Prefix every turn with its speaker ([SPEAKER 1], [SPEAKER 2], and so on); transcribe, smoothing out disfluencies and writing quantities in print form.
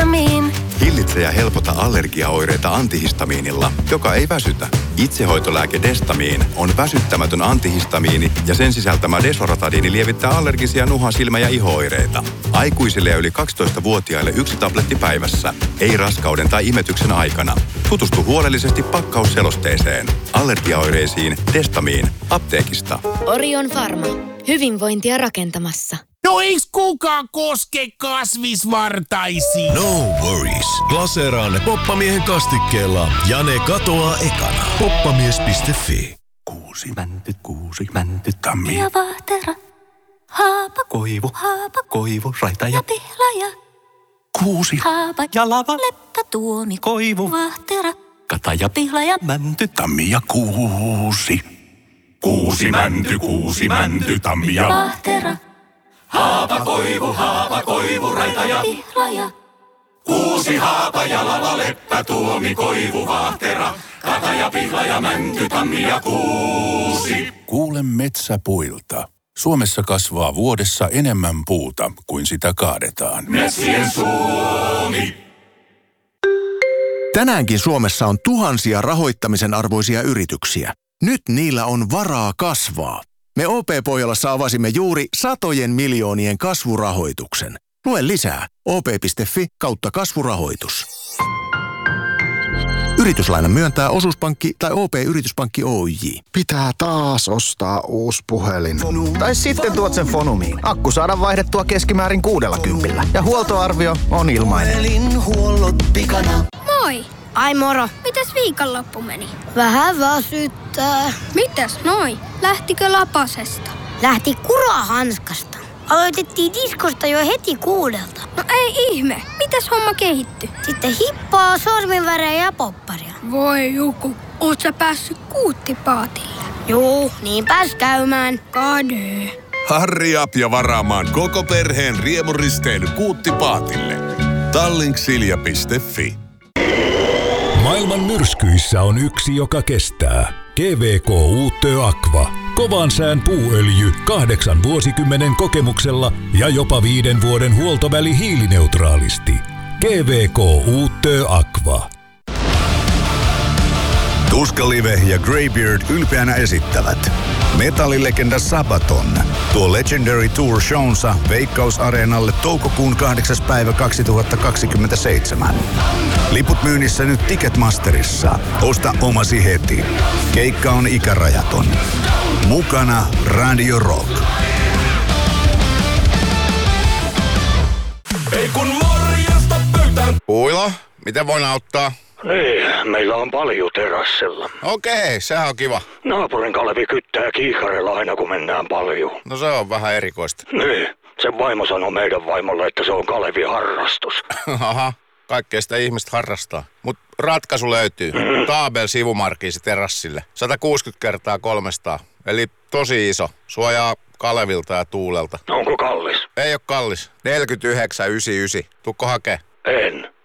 [SPEAKER 1] Antihistamiin.
[SPEAKER 2] Hillitse ja helpota allergiaoireita antihistamiinilla, joka ei väsytä. Itsehoitolääke Destamiin on väsyttämätön antihistamiini ja sen sisältämä Desoratadiini lievittää allergisia nuha-, silmä- ja iho-oireita. Aikuisille ja yli 12-vuotiaille 1 tabletti päivässä. Ei raskauden tai imetyksen aikana. Tutustu huolellisesti pakkausselosteeseen. Allergiaoireisiin Destamiin. Apteekista.
[SPEAKER 3] Orion Pharma. Hyvinvointia rakentamassa.
[SPEAKER 4] No eiks kukaan koske kasvisvartaisiin?
[SPEAKER 5] No worries. Glaseeraa ne Poppamiehen kastikkeella ja ne katoaa ekana. Poppamies.fi.
[SPEAKER 6] Kuusi mänty, tammi.
[SPEAKER 1] Ja vahtera, haapa,
[SPEAKER 6] Koivu, raita ja
[SPEAKER 1] pihlaja.
[SPEAKER 6] Kuusi,
[SPEAKER 1] Haapa,
[SPEAKER 6] ja lava,
[SPEAKER 1] leppä, tuomi,
[SPEAKER 6] koivu,
[SPEAKER 1] vahtera,
[SPEAKER 6] kata ja
[SPEAKER 1] pihlaja.
[SPEAKER 6] mänty, tammi ja kuusi. Kuusi mänty, tammi ja
[SPEAKER 1] Vahtera,
[SPEAKER 6] haapa, koivu, raita ja
[SPEAKER 1] pihlaja.
[SPEAKER 6] kuusi, haapa ja lava, leppä, tuomi, koivu, vahtera, kata ja pihla ja mänty, tammi ja kuusi.
[SPEAKER 7] Kuule metsäpuilta. Suomessa kasvaa vuodessa enemmän puuta kuin sitä kaadetaan.
[SPEAKER 6] Metsien Suomi.
[SPEAKER 8] Tänäänkin Suomessa on tuhansia rahoittamisen arvoisia yrityksiä. Nyt niillä on varaa kasvaa. Me OP-Pohjolassa avasimme juuri satojen miljoonien kasvurahoituksen. Lue lisää op.fi/kasvurahoitus. Yrityslainan myöntää osuuspankki tai OP-yrityspankki Oyj.
[SPEAKER 9] Pitää taas ostaa uusi puhelin. Tai sitten tuot sen Fonumiin. Akku saadaan vaihdettua keskimäärin 60 ja huoltoarvio on ilmainen.
[SPEAKER 6] Puhelinhuollot pikana.
[SPEAKER 10] Moi!
[SPEAKER 3] Ai moro.
[SPEAKER 10] Mites viikonloppu meni?
[SPEAKER 3] Vähän väsyttää.
[SPEAKER 10] Mitäs noi? Lähtikö lapasesta?
[SPEAKER 3] Lähti kurahanskasta. Aloitettiin diskosta jo heti 6.
[SPEAKER 10] No ei ihme. Mitäs homma kehittyi?
[SPEAKER 3] Sitten hippaa, sorminvärejä ja popparia.
[SPEAKER 10] Voi joku. Oot sä päässyt kuuttipaatille?
[SPEAKER 3] Juu, niin pääs käymään.
[SPEAKER 10] Kade.
[SPEAKER 5] Hurry up ja varaamaan koko perheen riemuristeily Kuuttipaatille. Tallinksilja.fi. Maailman myrskyissä on yksi, joka kestää. GVK Uutö Aqua. Kovan sään puuöljy 8 vuosikymmenen kokemuksella ja jopa 5 vuoden huoltoväli hiilineutraalisti. GVK Uutö Aqua.
[SPEAKER 11] Tuska Live ja Greybeard ylpeänä esittävät metallilegenda Sabaton tuo Legendary Tour shownsa Veikkaus-areenalle toukokuun 8. päivä 2027. Liput myynnissä nyt Ticketmasterissa. Osta omasi heti. Keikka on ikärajaton. Mukana Radio Rock.
[SPEAKER 6] Ei kun morjesta pöytään.
[SPEAKER 12] Puilo, miten voin auttaa?
[SPEAKER 13] Niin, meillä on paljon terassilla.
[SPEAKER 12] Okei, sehän on kiva.
[SPEAKER 13] Naapurin Kalevi kyttää kiikarilla aina kun mennään paljon.
[SPEAKER 12] No se on vähän erikoista.
[SPEAKER 13] Niin, sen vaimo sanoi meidän vaimolle, että se on Kalevi harrastus.
[SPEAKER 12] Aha, kaikkea sitä ihmistä harrastaa. Mut ratkaisu löytyy. Taabel sivumarkiisi terassille. 160 kertaa 300. Eli tosi iso. Suojaa Kalevilta ja tuulelta.
[SPEAKER 13] Onko kallis?
[SPEAKER 12] Ei oo kallis. 49,99. Tuukko hakee?
[SPEAKER 13] En.